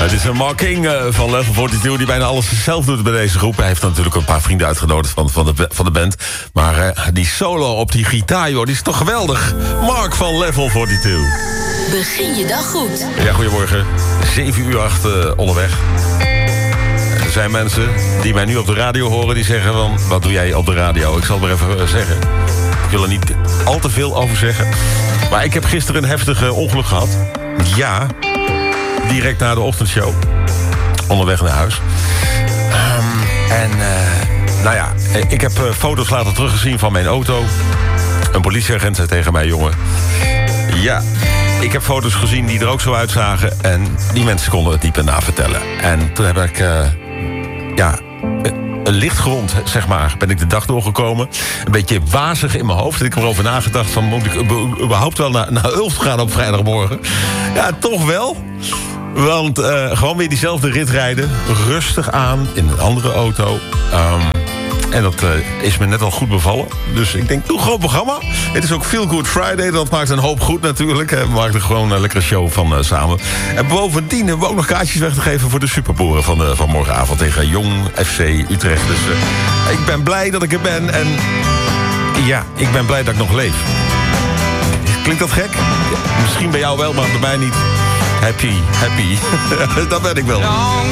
Het is een Mark King van Level 42 die bijna alles zelf doet bij deze groep. Hij heeft natuurlijk een paar vrienden uitgenodigd van de band. Maar die solo op die gitaar, joh, die is toch geweldig. Mark van Level 42. Begin je dag goed. Ja, goedemorgen. 7:08 onderweg. Er zijn mensen die mij nu op de radio horen die zeggen van... Wat doe jij op de radio? Ik zal het maar even zeggen. Ik wil er niet al te veel over zeggen. Maar ik heb gisteren een heftig ongeluk gehad. Ja, direct na de ochtendshow. Onderweg naar huis. Nou ja, ik heb foto's later teruggezien van mijn auto. Een politieagent zei tegen mij, jongen... Ja, ik heb foto's gezien die er ook zo uitzagen... en die mensen konden het niet meer navertellen. En toen heb ik... een lichtgewond, zeg maar, ben ik de dag doorgekomen. Een beetje wazig in mijn hoofd. Ik heb erover nagedacht van, moet ik überhaupt wel naar Ulft gaan op vrijdagmorgen? Ja, toch wel. Want gewoon weer diezelfde rit rijden. Rustig aan, in een andere auto. En dat is me net al goed bevallen. Dus ik denk, doe gewoon programma. Het is ook Feel Good Friday. Dat maakt een hoop goed natuurlijk. We maken er gewoon een lekkere show van samen. En bovendien hebben we ook nog kaartjes weg te geven... voor de superboeren van morgenavond tegen Jong FC Utrecht. Dus ik ben blij dat ik er ben. En ja, ik ben blij dat ik nog leef. Klinkt dat gek? Ja, misschien bij jou wel, maar bij mij niet. Happy. Dat ben ik wel. Long